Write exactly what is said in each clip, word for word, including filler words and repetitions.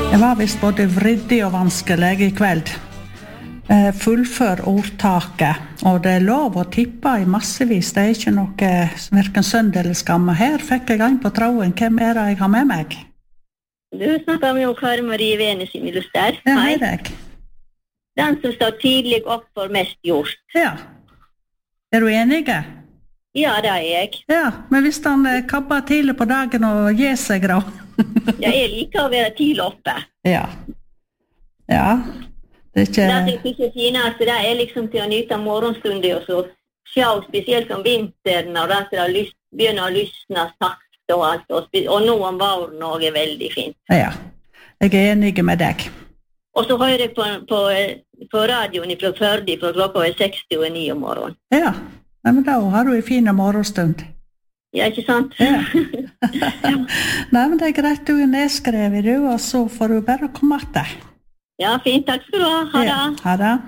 Det var visst både vriddig og vanskelig I kveld. Eh, fullfør ordtaket, og det er lov å tippe I massevis. Det er ikke noe hverken synd eller skam. Her fikk jeg en på tråden. Hvem er det jeg har med meg? Du snakker med Kari Marie Venes I Miluster. Ja, hei deg. Den som står tidlig opp for mest gjort. Ja. Er du enige? Ja, det er jeg. Ja, men hvis han eh, kabber tidlig på dagen og gir seg da? Ja, jeg liker å være tidlig oppe. Ja. Ja. Det er ikke... Det er ikke finest, det er liksom til å nyte morgenstunder og så se, spesielt om vinteren, og da skal det begynne å lysne sakte og alt, og, og nå om våren også er veldig fint. Ja, jeg er enig med deg. Og så hører jeg på, på, på radioen fra Førde, for klokka er seksti og ni om morgenen. Ja. Ja, men da har du en fin morgenstund. Ja, ikke sant? Ja. Nei, men det er greit, du er nedskrevet, du, og så får du bare komme etter. Ja, fint. Takk skal du ha. Ha det. Ja, ha det.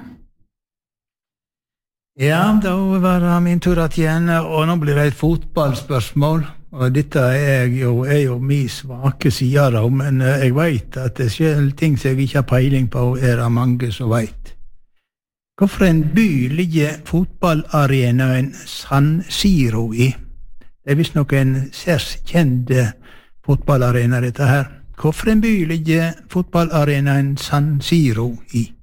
Ja, da var det min tur igjen, og nå blir det et fotballspørsmål. Og dette er jo, er jo min svake side, da, men jeg vet at det skjer ting som jeg ikke har peiling på, er det mange som vet. Hvorfor en by ligger fotballarenaen San Siro I? Det er visst nok en særs kjent fotballarena dette her. Hvorfor en by ligger fotballarenaen San Siro I?